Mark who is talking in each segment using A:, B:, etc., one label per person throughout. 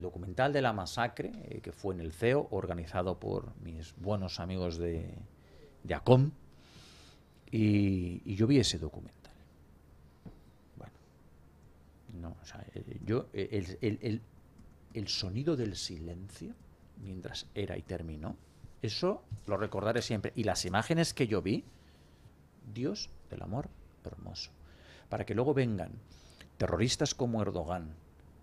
A: documental de la masacre, que fue en el CEO, organizado por mis buenos amigos de ACOM, y yo vi ese documental. Bueno, no, o sea, el sonido del silencio mientras era y terminó, eso lo recordaré siempre. Y las imágenes que yo vi, Dios del amor hermoso, para que luego vengan terroristas como Erdogan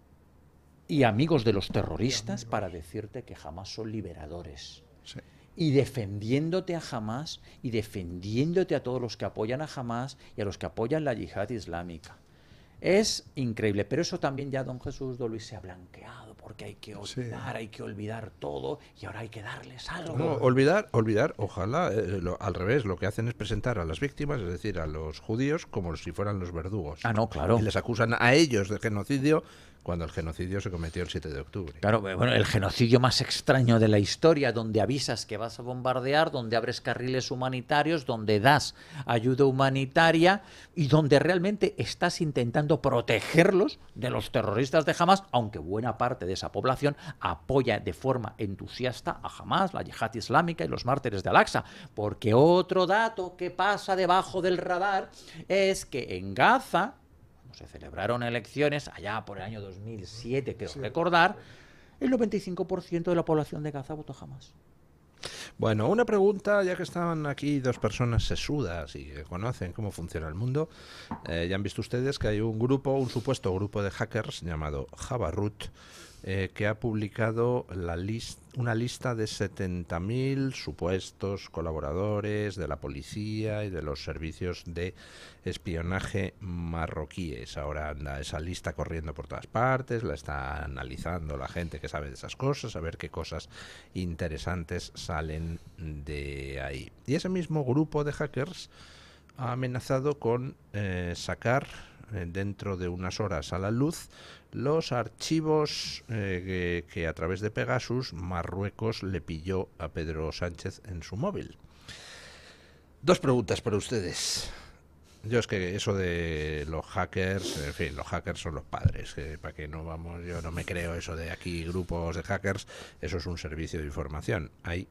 A: y amigos de los terroristas para decirte que jamás son liberadores.
B: Sí.
A: Y defendiéndote a Hamás y defendiéndote a todos los que apoyan a Hamás y a los que apoyan la yihad islámica. Es increíble, pero eso también ya don Jesús Luis se ha blanqueado, porque hay que olvidar, hay que olvidar todo y ahora hay que darles algo.
B: No, olvidar, ojalá, al revés, lo que hacen es presentar a las víctimas, es decir, a los judíos, como si fueran los verdugos.
A: Ah, no, claro.
B: Y les acusan a ellos de genocidio cuando el genocidio se cometió el 7 de octubre.
A: Claro, bueno, el genocidio más extraño de la historia, donde avisas que vas a bombardear, donde abres carriles humanitarios, donde das ayuda humanitaria y donde realmente estás intentando protegerlos de los terroristas de Hamás, aunque buena parte de esa población apoya de forma entusiasta a Hamás, la yihad islámica y los mártires de Al-Aqsa. Porque otro dato que pasa debajo del radar es que en Gaza, se celebraron elecciones allá por el año 2007, creo recordar, el 95% de la población de Gaza votó Hamás.
B: Bueno, una pregunta, ya que estaban aquí dos personas sesudas y que conocen cómo funciona el mundo. Ya han visto ustedes que hay un grupo, un supuesto grupo de hackers llamado Jabarut, que ha publicado una lista de 70.000 supuestos colaboradores de la policía y de los servicios de espionaje marroquíes. Ahora anda esa lista corriendo por todas partes, la está analizando la gente que sabe de esas cosas, a ver qué cosas interesantes salen de ahí. Y ese mismo grupo de hackers ha amenazado con sacar dentro de unas horas a la luz los archivos que a través de Pegasus Marruecos le pilló a Pedro Sánchez en su móvil. Dos preguntas para ustedes. Yo es que eso de los hackers, en fin, los hackers son los padres, para que no vamos, yo no me creo eso de aquí grupos de hackers, eso es un servicio de información. Hay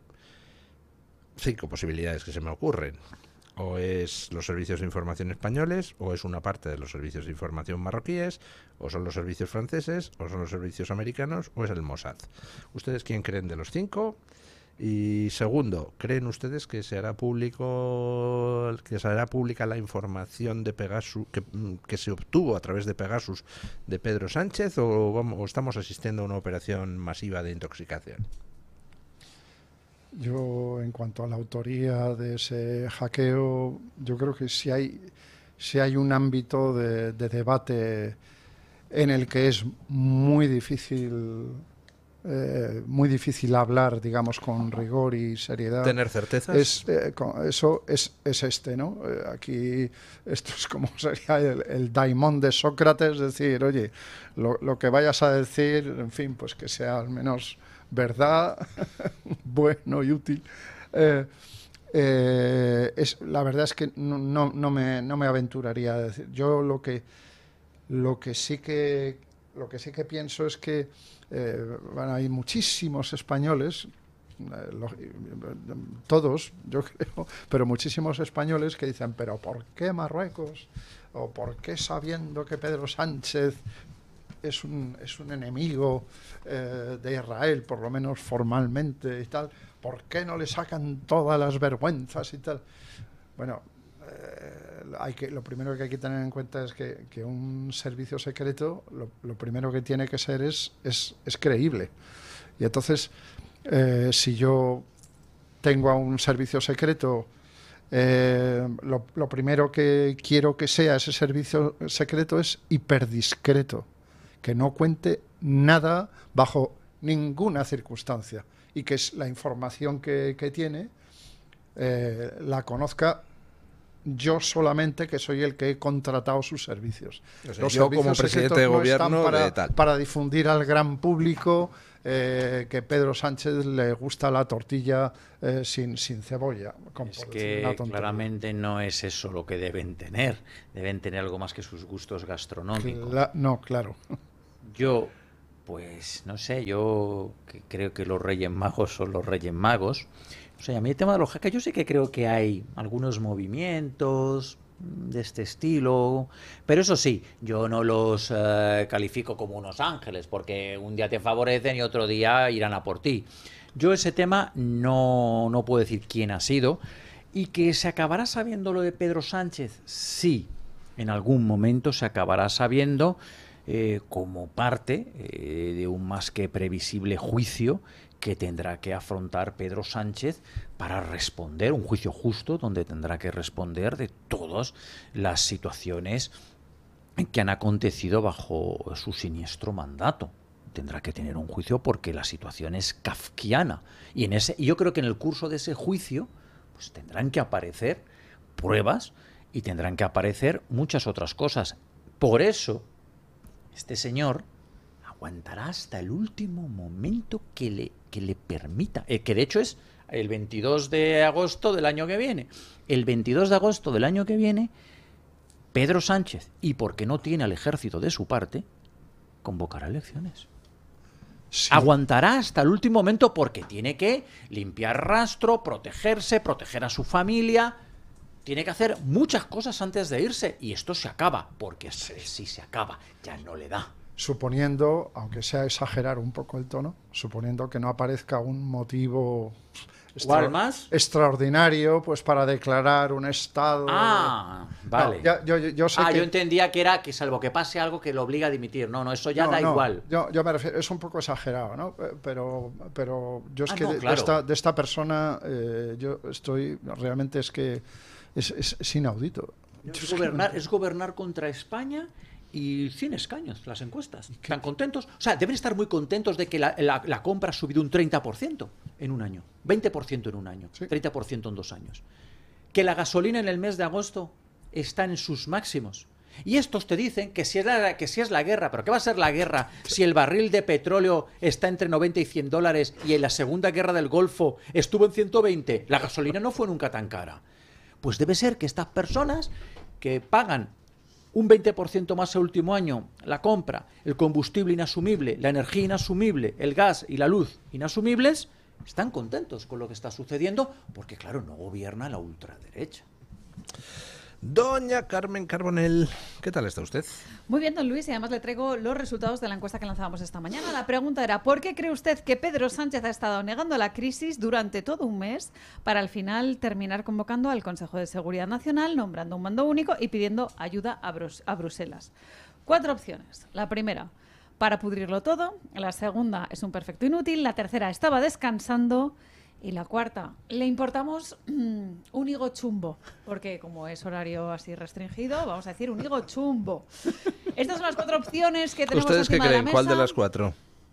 B: 5 posibilidades que se me ocurren. O es los servicios de información españoles, o es una parte de los servicios de información marroquíes, o son los servicios franceses, o son los servicios americanos, o es el Mossad. ¿Ustedes quién creen de los 5? Y segundo, ¿creen ustedes que se hará pública la información de Pegasus que se obtuvo a través de Pegasus de Pedro Sánchez, o estamos asistiendo a una operación masiva de intoxicación?
C: Yo, en cuanto a la autoría de ese hackeo, yo creo que si hay un ámbito de debate en el que es muy difícil hablar, digamos, con rigor y seriedad.
B: ¿Tener certezas?
C: Eso es este, ¿no? Aquí esto es como sería el daimón de Sócrates, es decir, oye, lo que vayas a decir, en fin, pues que sea al menos verdad, bueno y útil. La verdad es que no me aventuraría a decir. Yo lo que sí que pienso es que hay muchísimos españoles, todos, yo creo, pero muchísimos españoles que dicen, pero ¿por qué Marruecos? ¿O por qué, sabiendo que Pedro Sánchez es un enemigo de Israel, por lo menos formalmente y tal, ¿por qué no le sacan todas las vergüenzas y tal? Bueno, lo primero que hay que tener en cuenta es que un servicio secreto, lo primero que tiene que ser es creíble. Y entonces, si yo tengo a un servicio secreto, lo primero que quiero que sea ese servicio secreto es hiperdiscreto, que no cuente nada bajo ninguna circunstancia y que es la información que tiene la conozca yo solamente, que soy el que he contratado sus servicios.
B: O sea,
C: los
B: yo
C: servicios
B: como presidente de
C: no
B: gobierno
C: están para difundir al gran público que Pedro Sánchez le gusta la tortilla sin cebolla.
A: Es que claramente no es eso lo que deben tener. Deben tener algo más que sus gustos gastronómicos.
C: No, claro.
A: Yo Pues no sé, yo creo que los Reyes Magos son los Reyes Magos. O sea, a mí el tema de los hackers, yo sí que creo que hay algunos movimientos de este estilo, pero eso sí, yo no los califico como unos ángeles, porque un día te favorecen y otro día irán a por ti. Yo ese tema no puedo decir quién ha sido, y que se acabará sabiendo lo de Pedro Sánchez, sí, en algún momento se acabará sabiendo como parte de un más que previsible juicio que tendrá que afrontar Pedro Sánchez para responder, un juicio justo donde tendrá que responder de todas las situaciones que han acontecido bajo su siniestro mandato. Tendrá que tener un juicio porque la situación es kafkiana. Y yo creo que en el curso de ese juicio pues tendrán que aparecer pruebas y tendrán que aparecer muchas otras cosas. Por eso, este señor aguantará hasta el último momento que le permita, que de hecho es el 22 de agosto del año que viene. El 22 de agosto del año que viene, Pedro Sánchez, y porque no tiene al ejército de su parte, convocará elecciones. Sí. Aguantará hasta el último momento porque tiene que limpiar rastro, protegerse, proteger a su familia. Tiene que hacer muchas cosas antes de irse. Y esto se acaba, porque si se acaba, ya no le da.
C: Suponiendo, aunque sea exagerar un poco el tono, suponiendo que no aparezca un motivo extraordinario pues para declarar un estado.
A: Vale.
C: No, yo sé
A: yo entendía que era que salvo que pase algo que lo obliga a dimitir. No, eso ya da igual.
C: Yo me refiero, es un poco exagerado, ¿no? Pero yo es que claro. de esta persona yo estoy realmente es que es inaudito.
A: Es gobernar contra España. Y 100 escaños las encuestas. ¿Están contentos? O sea, deben estar muy contentos de que la compra ha subido un 30% en un año. 20% en un año. Sí. 30% en 2 años. Que la gasolina en el mes de agosto está en sus máximos. Y estos te dicen que si es la guerra. ¿Pero qué va a ser la guerra si el barril de petróleo está entre 90 y 100 dólares y en la Segunda Guerra del Golfo estuvo en 120? La gasolina no fue nunca tan cara. Pues debe ser que estas personas que pagan un 20% más el último año, la compra, el combustible inasumible, la energía inasumible, el gas y la luz inasumibles, están contentos con lo que está sucediendo porque, claro, no gobierna la ultraderecha.
B: Doña Carmen Carbonell, ¿qué tal está usted?
D: Muy bien, don Luis, y además le traigo los resultados de la encuesta que lanzábamos esta mañana. La pregunta era, ¿por qué cree usted que Pedro Sánchez ha estado negando la crisis durante todo un mes para al final terminar convocando al Consejo de Seguridad Nacional, nombrando un mando único y pidiendo ayuda a Bruselas? 4 opciones. La primera, para pudrirlo todo. La segunda, es un perfecto inútil. La tercera, estaba descansando. Y la cuarta, le importamos un higo chumbo, porque como es horario así restringido, vamos a decir un higo chumbo. Estas son las 4 opciones que tenemos
B: encima
D: de la mesa. ¿Ustedes qué creen?
B: ¿Cuál de las 4?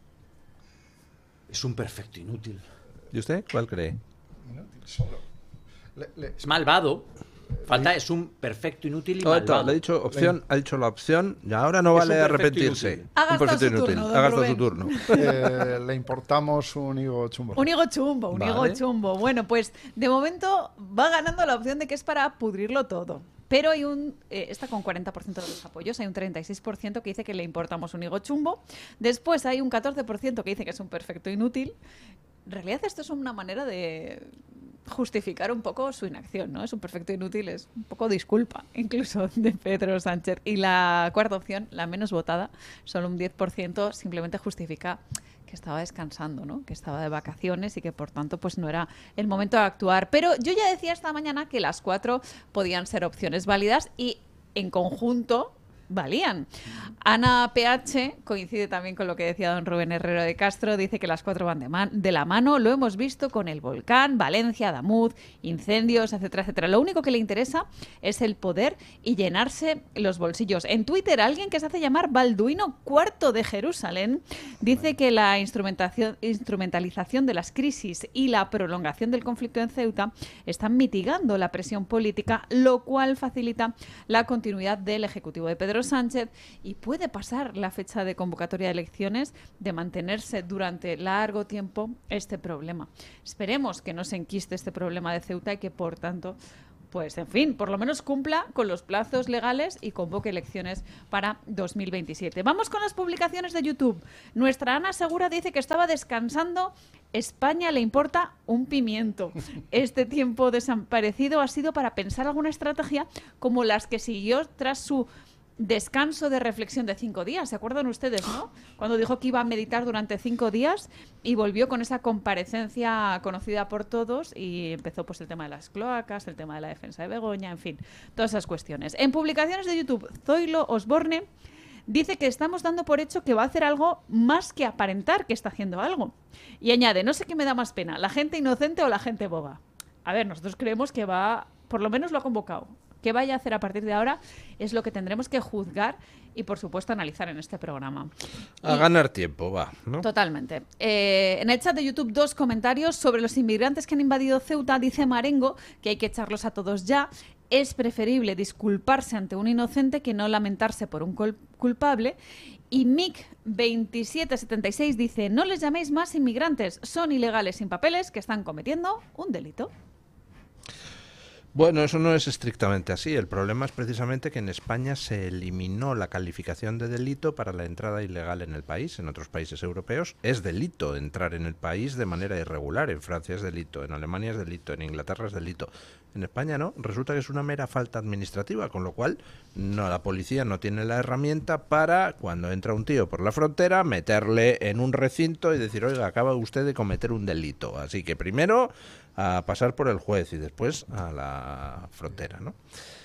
A: Es un perfecto inútil.
B: ¿Y usted cuál cree?
C: Inútil solo.
A: Es malvado. Es un perfecto inútil y malvado.
B: Le ha dicho opción, ha dicho la opción y ahora no vale arrepentirse.
D: Ha gastado su turno.
C: Le importamos un higo chumbo.
D: Un higo chumbo. Bueno, pues de momento va ganando la opción de que es para pudrirlo todo. Pero hay está con 40% de los apoyos, hay un 36% que dice que le importamos un higo chumbo. Después hay un 14% que dice que es un perfecto inútil. En realidad esto es una manera de justificar un poco su inacción, ¿no? Es un perfecto inútil, es un poco disculpa, incluso de Pedro Sánchez. Y la cuarta opción, la menos votada, solo un 10%, simplemente justifica que estaba descansando, ¿no? Que estaba de vacaciones y que por tanto pues no era el momento de actuar. Pero yo ya decía esta mañana que las 4 podían ser opciones válidas y en conjunto valían. Ana PH coincide también con lo que decía don Rubén Herrero de Castro, dice que las 4 van de la mano, lo hemos visto con el volcán, Valencia, Damuz, incendios, etcétera, etcétera. Lo único que le interesa es el poder y llenarse los bolsillos. En Twitter, alguien que se hace llamar Balduino IV de Jerusalén dice que la instrumentalización de las crisis y la prolongación del conflicto en Ceuta están mitigando la presión política, lo cual facilita la continuidad del Ejecutivo de Pedro Sánchez y puede pasar la fecha de convocatoria de elecciones de mantenerse durante largo tiempo este problema. Esperemos que no se enquiste este problema de Ceuta y que, por tanto, pues en fin, por lo menos cumpla con los plazos legales y convoque elecciones para 2027. Vamos con las publicaciones de YouTube. Nuestra Ana Segura dice que estaba descansando. España le importa un pimiento. Este tiempo desaparecido ha sido para pensar alguna estrategia como las que siguió tras su descanso de reflexión de 5 días. ¿Se acuerdan ustedes, no? Cuando dijo que iba a meditar durante 5 días y volvió con esa comparecencia conocida por todos y empezó pues el tema de las cloacas, el tema de la defensa de Begoña, en fin, todas esas cuestiones. En publicaciones de YouTube, Zoilo Osborne dice que estamos dando por hecho que va a hacer algo más que aparentar que está haciendo algo. Y añade, no sé qué me da más pena, la gente inocente o la gente boba. A ver, nosotros creemos que va, por lo menos lo ha convocado. ¿Qué vaya a hacer a partir de ahora? Es lo que tendremos que juzgar y, por supuesto, analizar en este programa.
B: A ganar tiempo, va, ¿no?
D: Totalmente. En el chat de YouTube, 2 comentarios sobre los inmigrantes que han invadido Ceuta. Dice Marengo que hay que echarlos a todos ya. Es preferible disculparse ante un inocente que no lamentarse por un culpable. Y Mick2776 dice, no les llaméis más inmigrantes, son ilegales sin papeles que están cometiendo un delito.
B: Bueno, eso no es estrictamente así. El problema es precisamente que en España se eliminó la calificación de delito para la entrada ilegal en el país. En otros países europeos es delito entrar en el país de manera irregular. En Francia es delito, en Alemania es delito, en Inglaterra es delito. En España no, resulta que es una mera falta administrativa, con lo cual no, la policía no tiene la herramienta para, cuando entra un tío por la frontera, meterle en un recinto y decir, oiga, acaba usted de cometer un delito. Así que primero a pasar por el juez y después a la frontera, ¿no?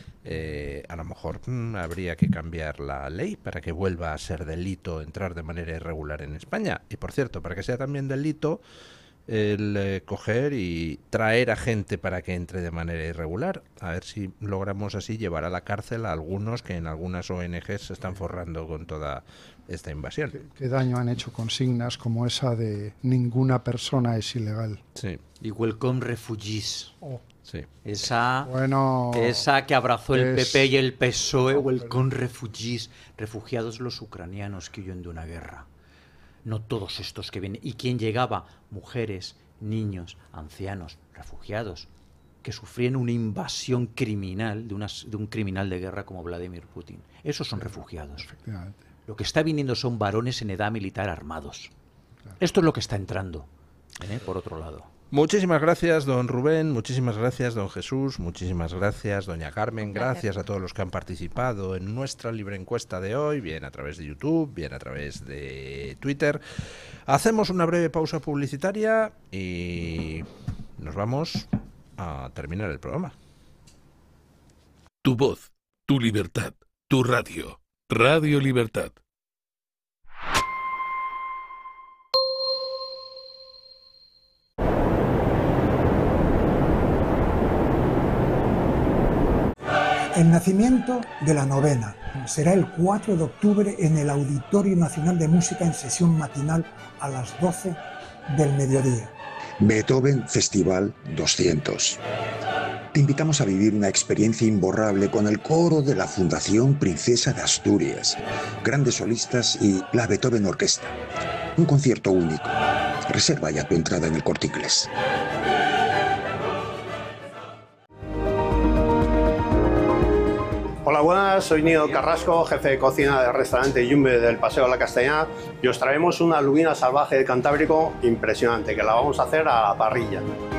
B: A lo mejor habría que cambiar la ley para que vuelva a ser delito entrar de manera irregular en España. Y por cierto, para que sea también delito el coger y traer a gente para que entre de manera irregular. A ver si logramos así llevar a la cárcel a algunos que en algunas ONGs se están forrando con toda esta invasión.
C: ¿Qué daño han hecho consignas como esa de ninguna persona es ilegal?
B: Sí.
A: Y Welcome Refugees.
C: Oh.
B: Sí.
A: Esa que abrazó el PP y el PSOE, Welcome Refugees, refugiados los ucranianos que huyen de una guerra. No todos estos que vienen. ¿Y quién llegaba? Mujeres, niños, ancianos, refugiados, que sufrían una invasión criminal de un criminal de guerra como Vladimir Putin. Esos son refugiados.
C: Efectivamente.
A: Lo que está viniendo son varones en edad militar armados. Esto es lo que está entrando, por otro lado.
B: Muchísimas gracias, don Rubén, muchísimas gracias, don Jesús, muchísimas gracias, doña Carmen, gracias a todos los que han participado en nuestra libre encuesta de hoy, bien a través de YouTube, bien a través de Twitter. Hacemos una breve pausa publicitaria y nos vamos a terminar el programa.
E: Tu voz, tu libertad, tu radio. Radio Libertad.
F: El nacimiento de la novena será el 4 de octubre en el Auditorio Nacional de Música en sesión matinal a las 12 del mediodía.
G: Beethoven Festival 200. Te invitamos a vivir una experiencia imborrable con el coro de la Fundación Princesa de Asturias, grandes solistas y la Beethoven Orquesta. Un concierto único. Reserva ya tu entrada en el Corte Inglés.
H: Hola, buenas, soy Nino Carrasco, jefe de cocina del restaurante Yumbe del Paseo de la Castellana, y os traemos una lubina salvaje de Cantábrico impresionante, que la vamos a hacer a la parrilla.